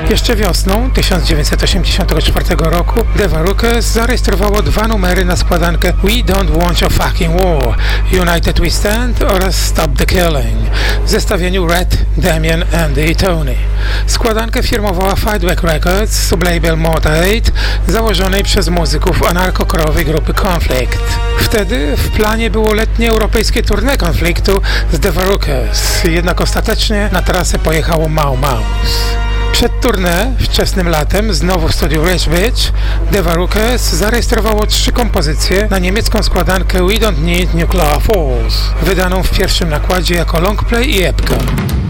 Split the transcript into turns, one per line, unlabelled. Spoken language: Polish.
Jeszcze wiosną 1984 roku The Varukes zarejestrowało 2 numery na składankę We Don't Want Your Fucking War, United We Stand oraz Stop the Killing w zestawieniu Red, Damien, Andy i Tony. Składankę firmowała Fightback Records, sublabel Motorhead, założonej przez muzyków anarcho-korowej grupy Conflict. Wtedy w planie było letnie europejskie tournée Konfliktu z The Varukes, jednak ostatecznie na trasę pojechało Mau Maus. Przed tournée, wczesnym latem, znowu w studiu Rich Beach, The Varukes zarejestrowało 3 kompozycje na niemiecką składankę We Don't Need Nuclear Force, wydaną w pierwszym nakładzie jako longplay i epka.